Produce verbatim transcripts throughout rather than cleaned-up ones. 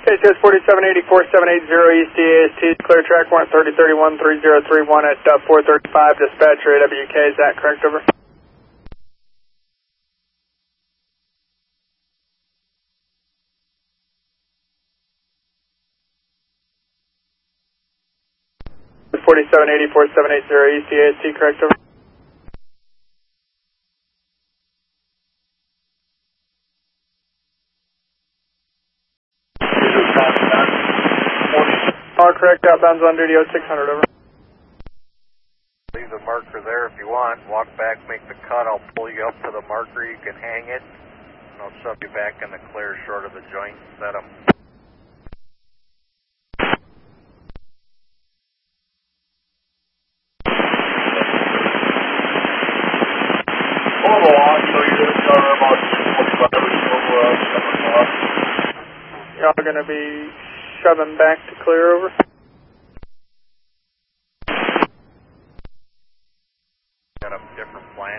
H S forty-seven eighty, four seven eight zero East D A S T, clear track one thirty thirty-one, three zero three one at uh, four thirty-five, dispatcher A W K, is that correct, over? forty-seven eighty, four seven eight zero East D A S T, correct, over? All correct, outbound's on duty, oh six hundred, over. Leave the marker there if you want. Walk back, make the cut. I'll pull you up to the marker. You can hang it. And I'll shove you back in the clear short of the joint. Set them. Hold on, so you're going to start about forty-five or so. Y'all going to be shoving back to clear, over? Got a different plan.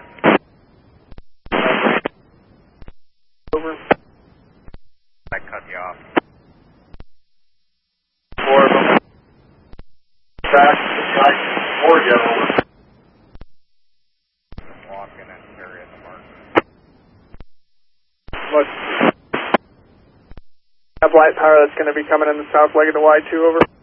Over. I cut you off. Four of them. Back to the guy before you, over. Walk in and area the marker. Look. Have light power that's going to be coming in the south leg of the Y two, over.